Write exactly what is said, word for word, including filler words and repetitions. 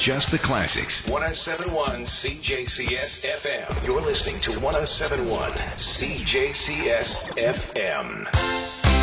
just the classics. one oh seven point one C J C S F M. You're listening to one oh seven point one C J C S F M.